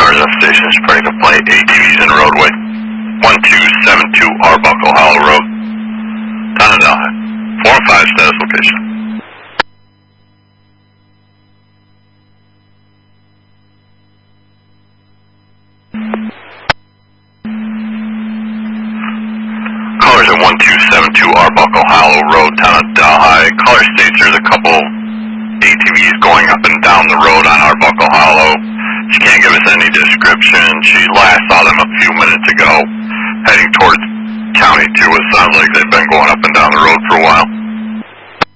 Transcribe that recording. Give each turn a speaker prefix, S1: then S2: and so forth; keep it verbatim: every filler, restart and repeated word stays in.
S1: cars on station spreading complaint, A T Vs in roadway. one two seven two Arbuckle Hollow Road. Town of Delhi. four and five status location. Callers at one two seven two Arbuckle Hollow Road, town of Delhi. Caller states there's a couple A T Vs going up and down the road on Arbuckle Hollow. She can't give us any description. She last saw them a few minutes ago, heading towards County two. It sounds like they've been going up and down the road for a while.